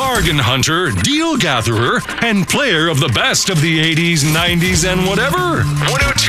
bargain hunter, deal gatherer, and player of the best of the 80s, 90s, and whatever. 102